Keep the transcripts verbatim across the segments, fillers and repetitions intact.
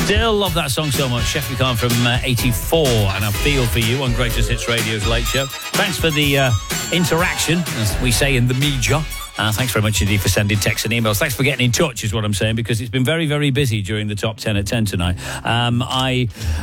Still love that song so much. Chef Khan from uh, eighty-four, and I Feel For You on Greatest Hits Radio's Late Show. Thanks for the uh, interaction, as we say in the media. Uh, thanks very much indeed for sending texts and emails. Thanks for getting in touch, is what I'm saying, because it's been very, very busy during the top ten at ten tonight. Um, I,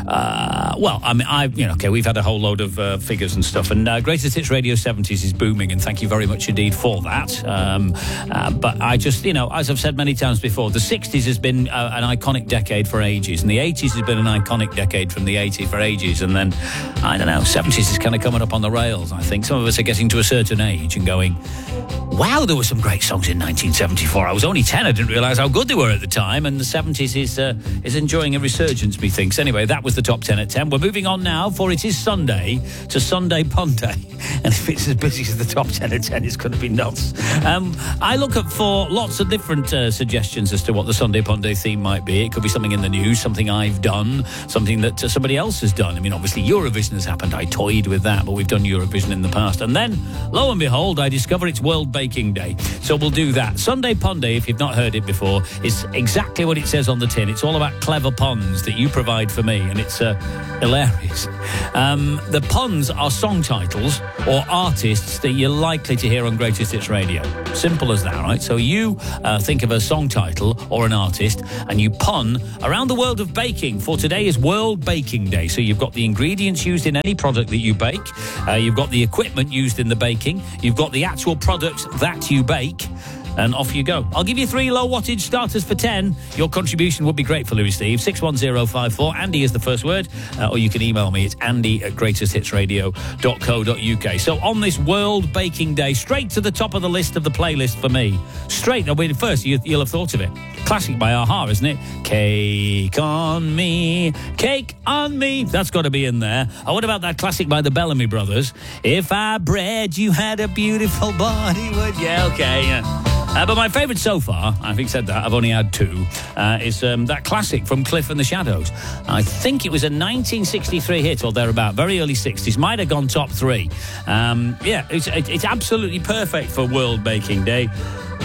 uh, well, I mean, I, you know, okay, we've had a whole load of uh, figures and stuff, and uh, Greatest Hits Radio seventies is booming, and thank you very much indeed for that. Um, uh, but I just, you know, as I've said many times before, the sixties has been uh, an iconic decade for ages, and the eighties has been an iconic decade from the eighties for ages, and then, I don't know, seventies is kind of coming up on the rails, I think. Some of us are getting to a certain age and going, wow, there were some great songs in nineteen seventy-four. I was only ten. I didn't realise how good they were at the time. And the seventies is uh, is enjoying a resurgence, methinks. Anyway, that was the top ten at ten. We're moving on now, for it is Sunday to Sunday Pun Day. And if it's as busy as the top ten at ten, it's going to be nuts. Um, I look up for lots of different uh, suggestions as to what the Sunday Pun Day theme might be. It could be something in the news, something I've done, something that uh, somebody else has done. I mean, obviously, Eurovision has happened. I toyed with that, but we've done Eurovision in the past. And then, lo and behold, I discover it's World Baking Day. So we'll do that. Sunday Pun Day, if you've not heard it before, is exactly what it says on the tin. It's all about clever puns that you provide for me, and it's uh, hilarious. Um, the puns are song titles or artists that you're likely to hear on Greatest Hits Radio. Simple as that, right? So you uh, think of a song title or an artist, and you pun around the world of baking. For today is World Baking Day. So you've got the ingredients used in any product that you bake. Uh, you've got the equipment used in the baking. You've got the actual products that you bake. And off you go. I'll give you three low wattage starters for ten. Your contribution would be gratefully received. six one zero five four. Andy is the first word. Uh, or you can email me. It's andy at greatest hits radio dot co dot uk. So on this World Baking Day, straight to the top of the list of the playlist for me. Straight, I mean, first you, you'll have thought of it. Classic by a-ha, isn't it? Cake on me, cake on me. That's got to be in there. Oh, what about that classic by the Bellamy Brothers? If I bred you had a beautiful body, would you? Yeah, okay, yeah. Uh, but my favourite so far, having said that, I've only had two, uh, is um, that classic from Cliff and the Shadows. I think it was a nineteen sixty-three hit or thereabout, very early sixties, might have gone top three. Um, yeah, it's, it's absolutely perfect for World Baking Day.